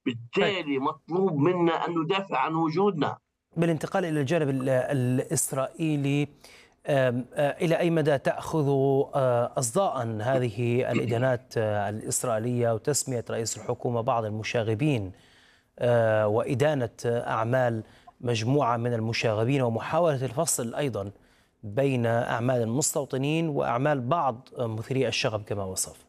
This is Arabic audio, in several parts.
طيب، بالتالي مطلوب منا أن ندافع عن وجودنا. بالانتقال إلى الجانب الإسرائيلي، إلى أي مدى تأخذ أصداء هذه الإدانات الإسرائيلية وتسمية رئيس الحكومة بعض المشاغبين وإدانة أعمال مجموعة من المشاغبين ومحاولة الفصل أيضا بين أعمال المستوطنين وأعمال بعض مثيري الشغب كما وصف؟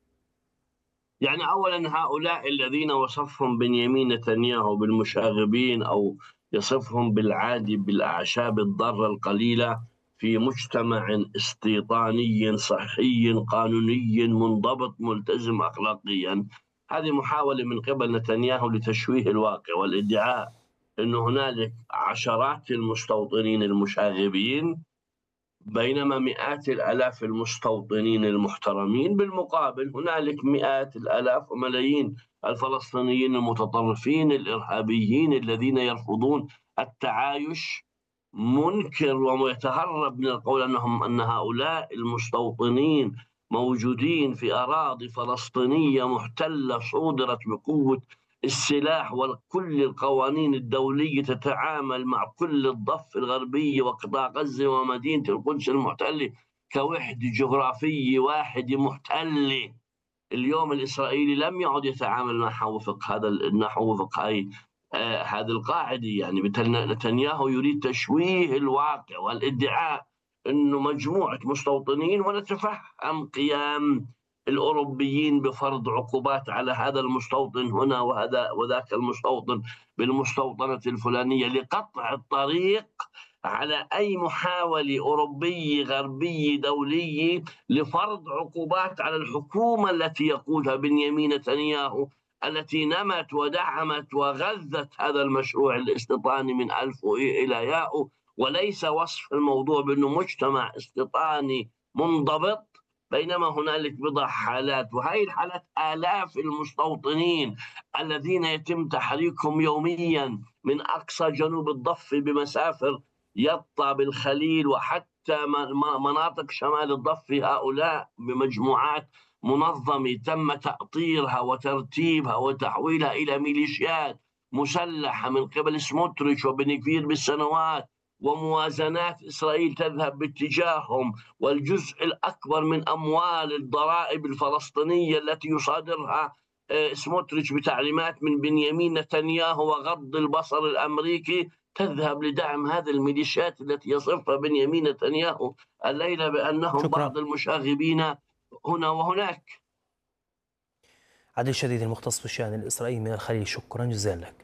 يعني أولا هؤلاء الذين وصفهم بنيامين نتنياهو بالمشاغبين، أو يصفهم بالعادي بالأعشاب الضارة القليلة في مجتمع استيطاني صحي قانوني منضبط ملتزم أخلاقيا، هذه محاولة من قبل نتنياهو لتشويه الواقع والادعاء أن هنالك عشرات المستوطنين المشاغبين بينما مئات الآلاف المستوطنين المحترمين. بالمقابل هنالك مئات الآلاف وملايين الفلسطينيين المتطرفين الإرهابيين الذين يرفضون التعايش، منكر ويتهرب من القول أن هؤلاء المستوطنين موجودين في أراضي فلسطينية محتلة صودرت بقوة السلاح وكل القوانين الدولية تتعامل مع كل الضفة الغربية وقطاع غزة ومدينة القدس المحتلة كوحدة جغرافية واحدة محتلة. اليوم الإسرائيلي لم يعد يتعامل معها وفق هذا النحو، وفق هذه القاعدة. يعني نتنياهو يريد تشويه الواقع والادعاء أنه مجموعة مستوطنين، ونتفهم قيام الأوروبيين بفرض عقوبات على هذا المستوطن هنا وهذا وذاك المستوطن بالمستوطنة الفلانية لقطع الطريق على أي محاولة أوروبية غربية دولية لفرض عقوبات على الحكومة التي يقودها بنيامين نتنياهو، التي نمت ودعمت وغذت هذا المشروع الاستيطاني من ألف إلى ياء. وليس وصف الموضوع بأنه مجتمع استيطاني منضبط، بينما هنالك بضع حالات، وهي الحالات آلاف المستوطنين الذين يتم تحريكهم يوميا من أقصى جنوب الضفة بمسافر يطا بالخليل وحتى مناطق شمال الضفة. هؤلاء بمجموعات منظمة تم تأطيرها وترتيبها وتحويلها إلى ميليشيات مسلحة من قبل سموتريتش وبن غفير بالسنوات، وموازنات إسرائيل تذهب باتجاههم، والجزء الأكبر من أموال الضرائب الفلسطينية التي يصادرها سموتريتش بتعليمات من بنيامين نتنياهو وغض البصر الأمريكي تذهب لدعم هذه الميليشيات التي يصفها بنيامين نتنياهو الليلة بأنهم شكرا. بعض المشاغبين هنا وهناك. عدل شديد المختص بالشأن الإسرائيلي من الخليل، شكرا جزيلا لك.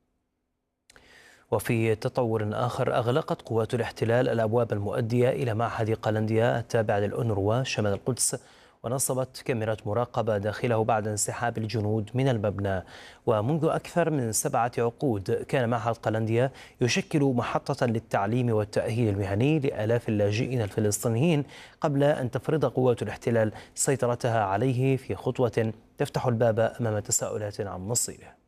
وفي تطور آخر، أغلقت قوات الاحتلال الأبواب المؤدية إلى معهد قلنديا التابع للأونروا شمال القدس، ونصبت كاميرات مراقبة داخله بعد انسحاب الجنود من المبنى. ومنذ أكثر من 7 عقود كان معهد قلنديا يشكل محطة للتعليم والتأهيل المهني لآلاف اللاجئين الفلسطينيين، قبل أن تفرض قوات الاحتلال سيطرتها عليه في خطوة تفتح الباب أمام تساؤلات عن مصيره.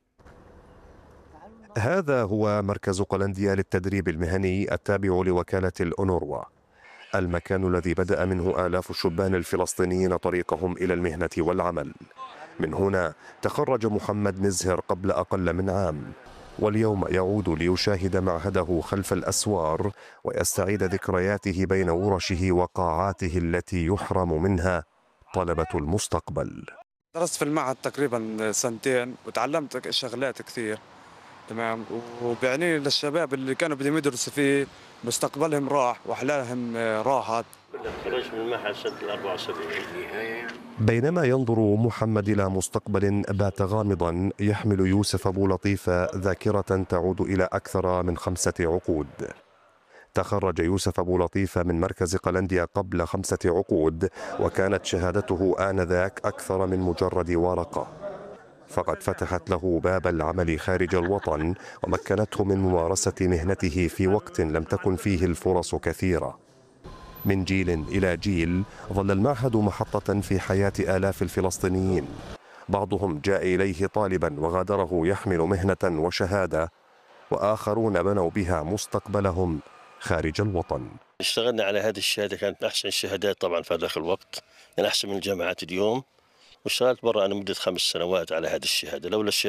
هذا هو مركز قلنديا للتدريب المهني التابع لوكالة الأونروا، المكان الذي بدأ منه آلاف الشبان الفلسطينيين طريقهم إلى المهنة والعمل. من هنا تخرج محمد مزهر قبل أقل من عام، واليوم يعود ليشاهد معهده خلف الأسوار ويستعيد ذكرياته بين ورشه وقاعاته التي يحرم منها طلبة المستقبل. درست في المعهد تقريبا 2 سنين وتعلمت شغلات كثير، تمام، وبعني للشباب اللي كانوا بدهم يدرسوا فيه مستقبلهم راح واحلامهم راحت. خرجت من المعهد سنة 74. بينما ينظر محمد إلى مستقبل بات غامضا، يحمل يوسف أبو لطيف ذاكرة تعود إلى أكثر من 5 عقود. تخرج يوسف أبو لطيف من مركز قلنديا قبل 5 عقود، وكانت شهادته آنذاك أكثر من مجرد ورقة، فقد فتحت له باب العمل خارج الوطن ومكنته من ممارسة مهنته في وقت لم تكن فيه الفرص كثيرة. من جيل إلى جيل ظل المعهد محطة في حياة آلاف الفلسطينيين، بعضهم جاء إليه طالبا وغادره يحمل مهنة وشهادة، وآخرون بنوا بها مستقبلهم خارج الوطن. اشتغلنا على هذه الشهادة، كانت أحسن الشهادات طبعا في ذاك الوقت، يعني أحسن من الجامعات اليوم، واشتغلت برا أنا مدة 5 سنوات على هذه الشهادة. لولا